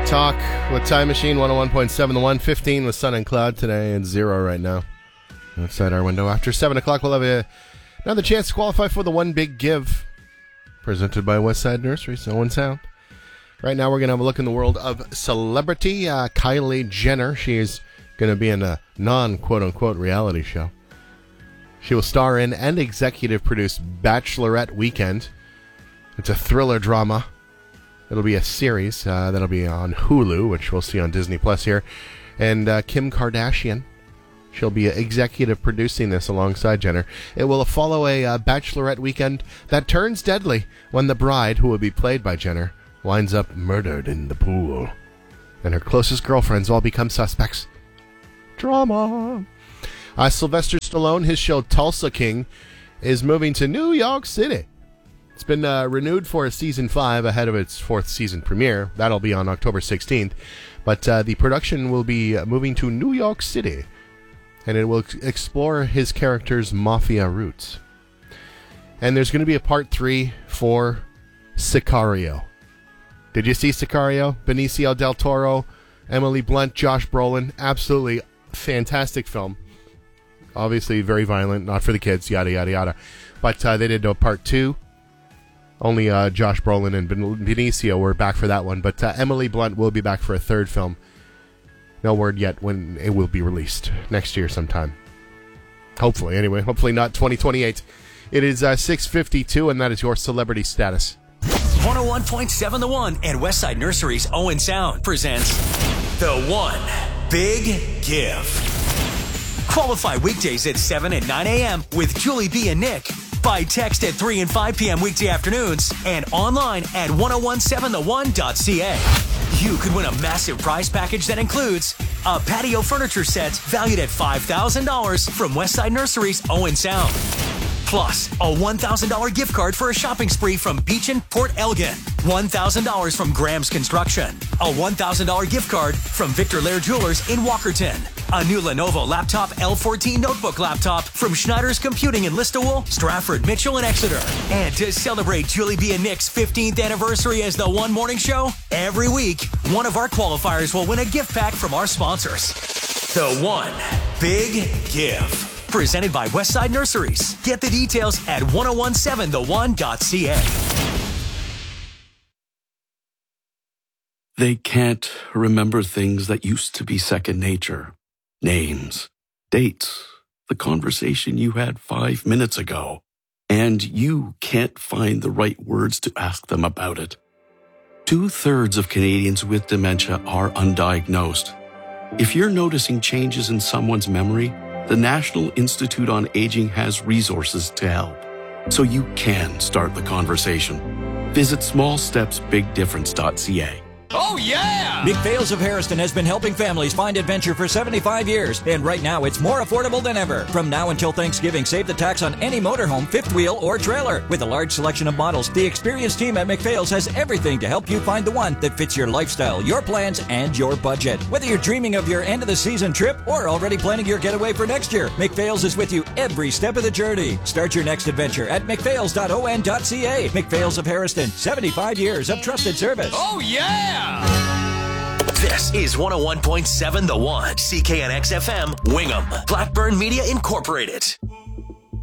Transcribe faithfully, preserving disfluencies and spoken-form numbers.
Talk with Time Machine one oh one point seven, the one fifteen with sun and cloud today and zero right now outside our window. After seven o'clock, we'll have a, another chance to qualify for the One Big Give presented by Westside Nurseries, Owen Sound. Right now, we're going to have a look in the world of celebrity. Uh, Kylie Jenner, she is going to be in a non-quote-unquote reality show. She will star in and executive produce Bachelorette Weekend. It's a thriller drama. It'll be a series uh, that'll be on Hulu, which we'll see on Disney Plus here. And uh, Kim Kardashian, she'll be executive producing this alongside Jenner. It will follow a uh, Bachelorette Weekend that turns deadly when the bride, who will be played by Jenner, winds up murdered in the pool. And her closest girlfriends all become suspects. Drama. Uh, Sylvester Stallone, his show Tulsa King, is moving to New York City. It's been uh, renewed for a season five ahead of its fourth season premiere. That'll be on October sixteenth. But uh, the production will be moving to New York City, and it will ex- explore his character's mafia roots. And there's going to be a part three for Sicario. Did you see Sicario? Benicio del Toro, Emily Blunt, Josh Brolin. Absolutely fantastic film. Obviously very violent, not for the kids, yada, yada, yada. But uh, they did a part two. Only uh, Josh Brolin and ben- Benicio were back for that one. But uh, Emily Blunt will be back for a third film. No word yet when it will be released. Next year sometime. Hopefully, anyway. Hopefully not twenty twenty-eight. It is uh, six fifty-two, and that is your celebrity status. one oh one point seven The One and Westside Nurseries Owen Sound presents The One Big Give. Qualify weekdays at seven and nine a.m. with Julie B. and Nick. By text at three and five p.m. weekday afternoons and online at ten seventeen the one dot c a. You could win a massive prize package that includes a patio furniture set valued at five thousand dollars from Westside Nurseries Owen Sound. Plus, a one thousand dollars gift card for a shopping spree from Beachin Port Elgin. one thousand dollars from Graham's Construction. A one thousand dollars gift card from Victor Lair Jewelers in Walkerton. A new Lenovo laptop L fourteen notebook laptop from Schneider's Computing in Listowel, Stratford, Mitchell, and Exeter. And to celebrate Julie B. and Nick's fifteenth anniversary as the One Morning Show, every week, one of our qualifiers will win a gift pack from our sponsors. The One Big Give. Presented by Westside Nurseries. Get the details at ten seventeen the one dot c a. They can't remember things that used to be second nature. Names, dates, the conversation you had five minutes ago. And you can't find the right words to ask them about it. Two-thirds of Canadians with dementia are undiagnosed. If you're noticing changes in someone's memory, the National Institute on Aging has resources to help, so you can start the conversation. Visit small steps big difference dot c a. Oh, yeah! McPhail's of Harrison has been helping families find adventure for seventy-five years, and right now it's more affordable than ever. From now until Thanksgiving, save the tax on any motorhome, fifth wheel, or trailer. With a large selection of models, the experienced team at McPhail's has everything to help you find the one that fits your lifestyle, your plans, and your budget. Whether you're dreaming of your end-of-the-season trip or already planning your getaway for next year, McPhail's is with you every step of the journey. Start your next adventure at mcphails dot o n dot c a. McPhail's of Harrison, seventy-five years of trusted service. Oh, yeah! This is one oh one point seven The One, C K N X F M, Wingham, Blackburn Media Incorporated.